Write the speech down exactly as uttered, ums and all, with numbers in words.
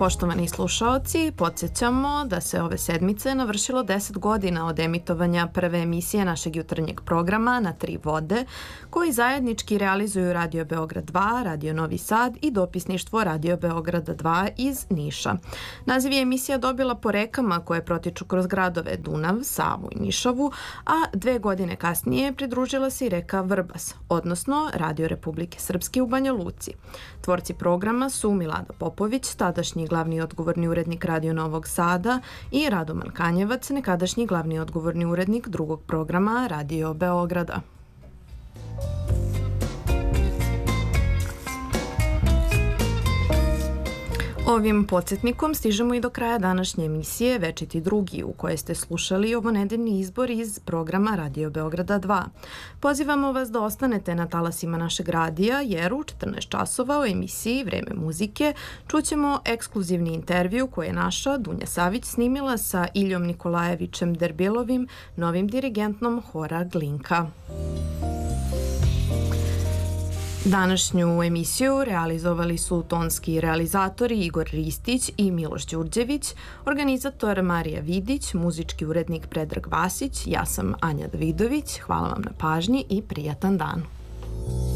Poštovani slušaoci, podsjećamo da se ove sedmice navršilo deset godina od emitovanja prve emisije našeg jutarnjeg programa Na tri vode, koji zajednički realizuju Radio Beograd dva, Radio Novi Sad i dopisništvo Radio Beograda dva iz Niša. Naziv je emisija dobila po rekama koje protiču kroz gradove Dunav, Savu i Nišavu, a dve godine kasnije pridružila se i reka Vrbas, odnosno Radio Republike Srpske u Banja Luci. Tvorci programa su Milada Popović, tadašnji glavni odgovorni urednik Radio Novog Sada, i Radoman Kanjevac, nekadašnji glavni odgovorni urednik drugog programa Radio Beograda. Ovim podsjetnikom stižemo i do kraja današnje emisije Večiti drugi, u kojoj ste slušali ovonedeljni izbor iz programa Radio Beograda dva. Pozivamo vas da ostanete na talasima našeg radija, jer u četrnaest časova o emisiji Vreme muzike čućemo ekskluzivni intervju koji je naša Dunja Savić snimila sa Iljom Nikolajevićem Derbilovim, novim dirigentnom hora Glinka. Današnju emisiju realizovali su tonski realizatori Igor Ristić i Miloš Đurđević, organizator Marija Vidić, muzički urednik Predrag Vasić, ja sam Anja Davidović. Hvala vam na pažnji i prijatan dan.